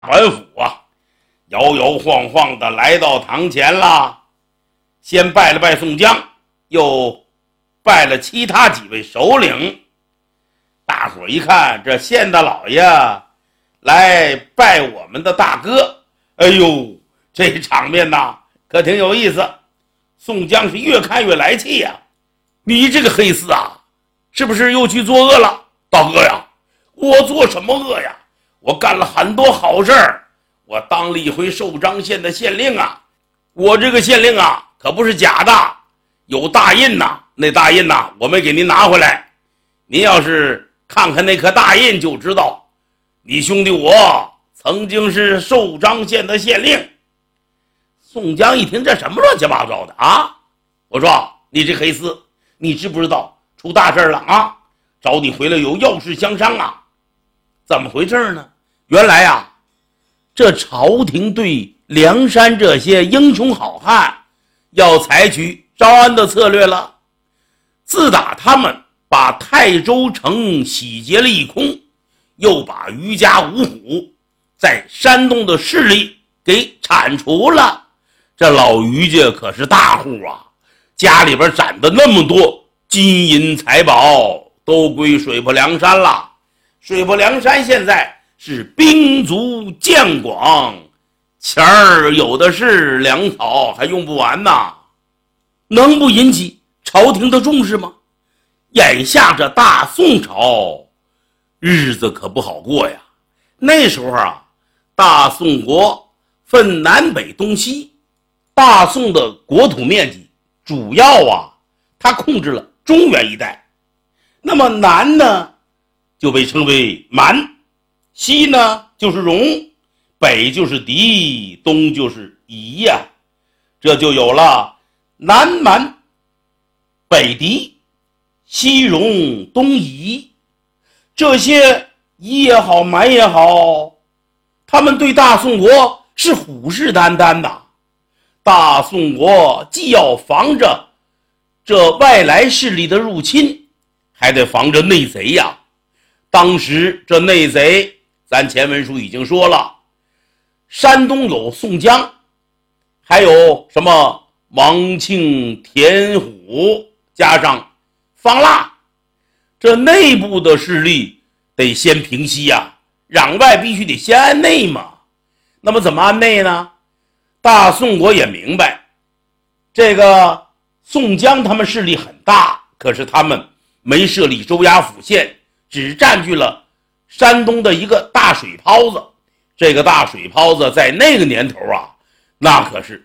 官府啊，摇摇晃晃的来到堂前了，先拜了拜宋江，又拜了其他几位首领。大伙一看，这县大老爷来拜我们的大哥，哎呦，这场面呐可挺有意思。宋江是越看越来气呀，你这个黑厮啊，是不是又去作恶了？大哥呀，我做什么恶呀？我干了很多好事儿，我当了一回寿张县的县令啊，我这个县令啊可不是假的，有大印呐，那大印呐我没给您拿回来，您要是看看那颗大印就知道，你兄弟我曾经是寿张县的县令。宋江一听这什么乱七八糟的啊，我说你这黑厮，你知不知道出大事了啊？找你回来有要事相商啊。怎么回事呢？原来啊，这朝廷对梁山这些英雄好汉要采取招安的策略了。自打他们把泰州城洗劫了一空，又把于家五虎在山东的势力给铲除了，这老于家可是大户啊，家里边攒的那么多金银财宝都归水泊梁山了。水泊梁山现在是兵足将广，钱儿有的是，粮草还用不完呐，能不引起朝廷的重视吗？眼下这大宋朝日子可不好过呀。那时候啊，大宋国分南北东西，大宋的国土面积主要啊，它控制了中原一带。那么南呢就被称为蛮，西呢就是戎，北就是狄，东就是夷呀，这就有了南蛮、北狄、西戎、东夷。这些夷也好，蛮也好，他们对大宋国是虎视眈眈的。大宋国既要防着这外来势力的入侵，还得防着内贼呀。当时这内贼，咱前文书已经说了，山东有宋江，还有什么王庆、田虎，加上方腊，这内部的势力得先平息呀，攘外必须得先安内嘛。那么怎么安内呢？大宋国也明白，这个宋江他们势力很大，可是他们没设立州衙府县，只占据了山东的一个大水泡子。这个大水泡子在那个年头啊，那可是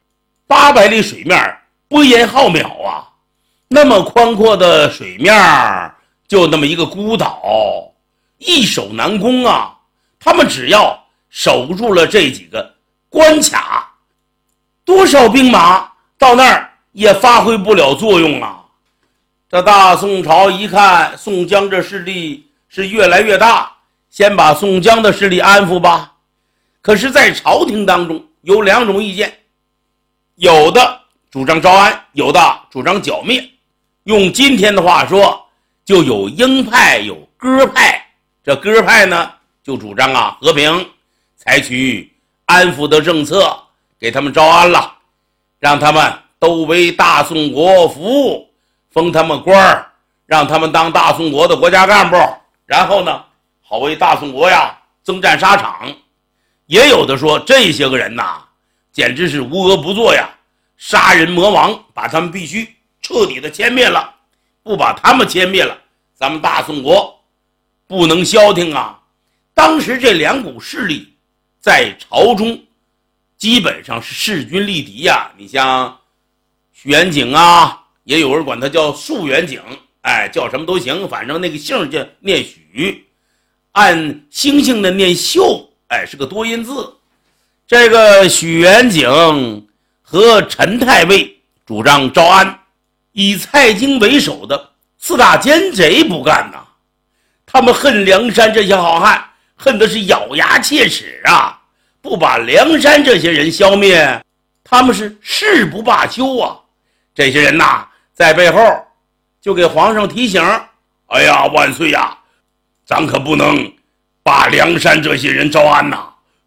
800里水面，波烟浩渺啊。那么宽阔的水面，就那么一个孤岛，易守难攻啊。他们只要守住了这几个关卡，多少兵马到那儿也发挥不了作用啊。这大宋朝一看宋江这势力是越来越大，先把宋江的势力安抚吧。可是在朝廷当中有两种意见，有的主张招安，有的主张剿灭。用今天的话说，就有鹰派有鸽派。这鸽派呢就主张啊和平，采取安抚的政策，给他们招安了，让他们都为大宋国服务，封他们官儿，让他们当大宋国的国家干部，然后呢好为大宋国呀征战沙场。也有的说这些个人呐简直是无恶不作呀，杀人魔王，把他们必须彻底的歼灭了，不把他们歼灭了，咱们大宋国不能消停啊。当时这两股势力在朝中基本上是势均力敌呀。你像许元景啊，也有人管他叫束元景，叫什么都行，反正那个姓叫念许，按星星的念秀，是个多音字。这个许元景和陈太尉主张招安，以蔡京为首的四大奸贼不干呐，他们恨梁山这些好汉，恨的是咬牙切齿啊，不把梁山这些人消灭，他们是誓不罢休啊。这些人呐在背后就给皇上提醒，哎呀万岁呀，咱可不能把梁山这些人招安呐，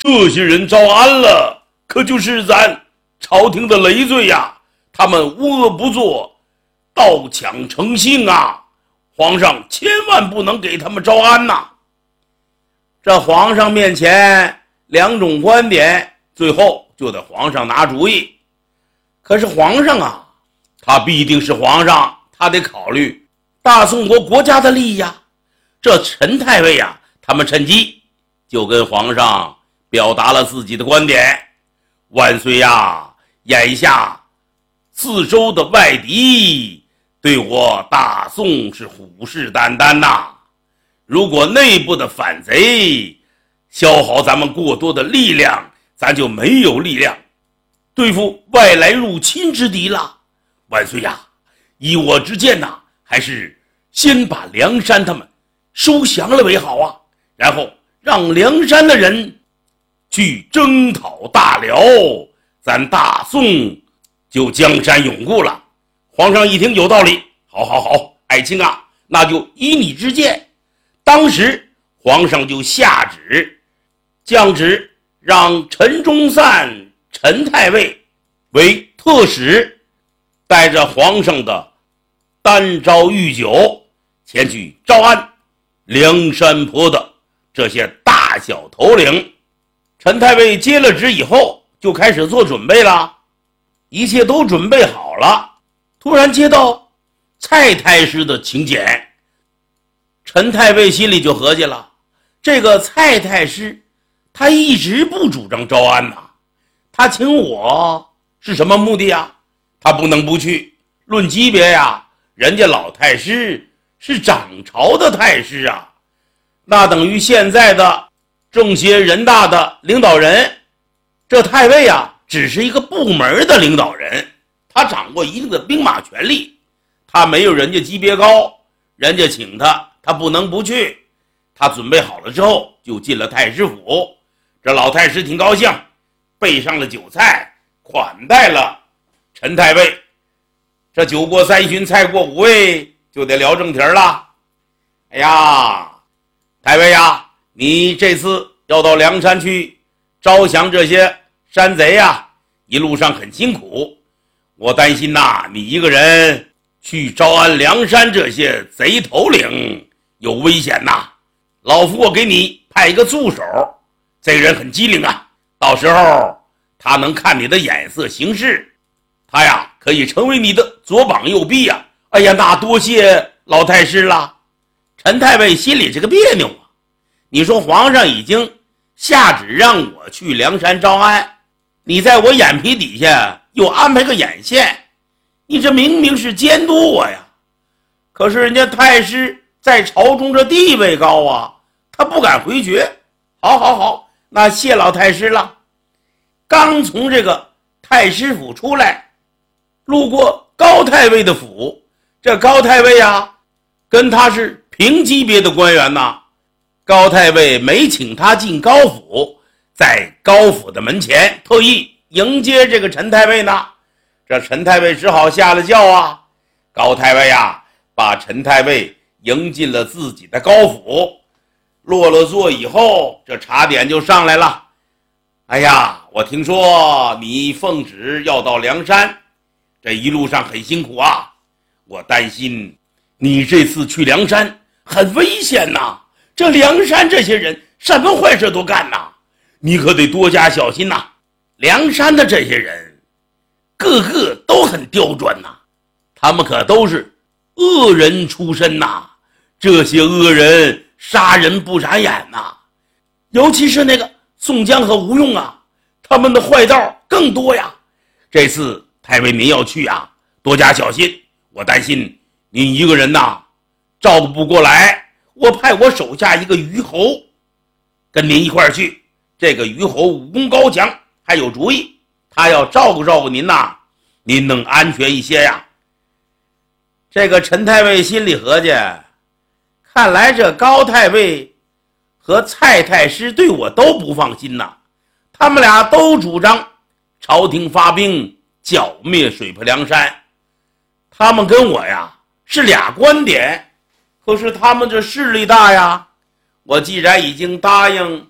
这些人招安了，可就是咱朝廷的累赘呀！他们无恶不作，盗抢成性啊！皇上千万不能给他们招安呐！这皇上面前两种观点，最后就得皇上拿主意。可是皇上啊，他必定是皇上，他得考虑大宋国家的利益呀。这陈太尉呀，他们趁机就跟皇上表达了自己的观点。万岁呀，眼下四周的外敌对我大宋是虎视眈眈呐。如果内部的反贼消耗咱们过多的力量，咱就没有力量对付外来入侵之敌了。万岁呀，依我之见呐，还是先把梁山他们收降了为好啊，然后让梁山的人去征讨大辽，咱大宋就江山永固了。皇上一听有道理，好，爱卿啊，那就依你之见。当时皇上就下旨，降旨让陈忠善、陈太尉为特使，带着皇上的单招御酒前去招安梁山泊的这些大小头领。陈太尉接了旨以后，就开始做准备了。一切都准备好了，突然接到蔡太师的请柬。陈太尉心里就合计了，这个蔡太师他一直不主张招安呐，他请我是什么目的啊？他不能不去。论级别呀，人家老太师是掌朝的太师啊，那等于现在的政协人大的领导人。这太尉啊，只是一个部门的领导人，他掌握一定的兵马权力，他没有人家级别高，人家请他，他不能不去。他准备好了之后，就进了太师府。这老太师挺高兴，备上了酒菜，款待了陈太尉。这酒过三巡，菜过五味，就得聊正题了。哎呀，太尉呀，你这次要到梁山去招降这些山贼呀，一路上很辛苦，我担心呐，你一个人去招安梁山这些贼头领有危险呐。老夫我给你派一个助手，这个人很机灵啊，到时候他能看你的眼色行事，他呀可以成为你的左膀右臂啊。哎呀，那多谢老太师了。陈太尉心里这个别扭啊，你说皇上已经下旨让我去梁山招安，你在我眼皮底下又安排个眼线，你这明明是监督我呀。可是人家太师在朝中这地位高啊，他不敢回绝。好，那谢老太师了。刚从这个太师府出来，路过高太尉的府，这高太尉啊，跟他是平级别的官员呐。高太尉没请他进高府，在高府的门前特意迎接这个陈太尉呢。这陈太尉只好下了轿啊。高太尉啊，把陈太尉迎进了自己的高府。落了座以后，这茶点就上来了。哎呀，我听说你奉旨要到梁山，这一路上很辛苦啊，我担心你这次去梁山很危险呐。这梁山这些人什么坏事都干呐，你可得多加小心呐。梁山的这些人个个都很刁钻呐，他们可都是恶人出身呐。这些恶人杀人不眨眼呐，尤其是那个宋江和吴用啊，他们的坏道更多呀。这次太尉您要去啊，多加小心，我担心您一个人呐照顾不过来，我派我手下一个虞侯跟您一块儿去。这个虞侯武功高强，还有主意，他要照顾您呐，您能安全一些呀。这个陈太尉心里合计，看来这高太尉和蔡太师对我都不放心呐，他们俩都主张朝廷发兵剿灭水泊梁山，他们跟我呀是俩观点，可是他们这势力大呀。我既然已经答应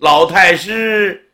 老太师